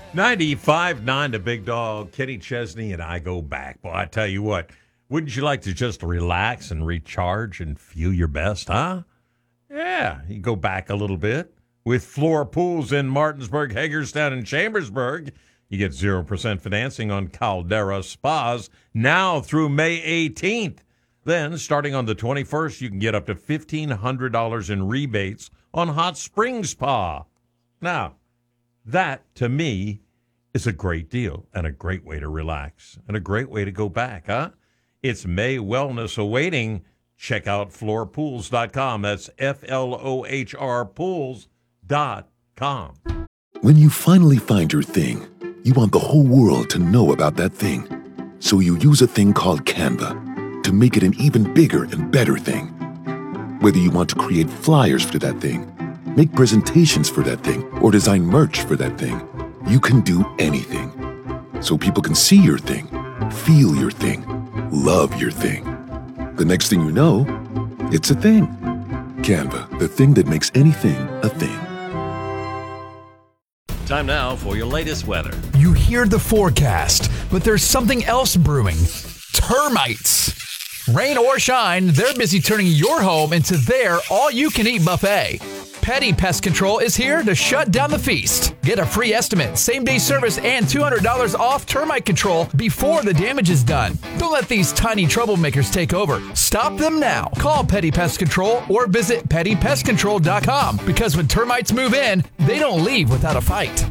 95.9 The Big Dog, Kenny Chesney, and I go back. Boy, I tell you what, wouldn't you like to just relax and recharge and feel your best, huh? Yeah, you go back a little bit. With Floor Pools in Martinsburg, Hagerstown, and Chambersburg, you get 0% financing on Caldera Spas now through May 18th. Then, starting on the 21st, you can get up to $1,500 in rebates on Hot Spring Spa. Now, that, to me, is a great deal and a great way to relax and a great way to go back, huh? It's May Wellness awaiting. Check out floorpools.com. That's FLOHR pools.com. When you finally find your thing, you want the whole world to know about that thing. So you use a thing called Canva to make it an even bigger and better thing. Whether you want to create flyers for that thing, make presentations for that thing, or design merch for that thing, you can do anything. So people can see your thing, feel your thing, love your thing. The next thing you know, it's a thing. Canva, the thing that makes anything a thing. Time now for your latest weather. You hear the forecast, but there's something else brewing. Termites. Rain or shine, they're busy turning your home into their all-you-can-eat buffet. Petty Pest Control is here to shut down the feast. Get a free estimate, same-day service, and $200 off termite control before the damage is done. Don't let these tiny troublemakers take over. Stop them now. Call Petty Pest Control or visit pettypestcontrol.com because when termites move in, they don't leave without a fight.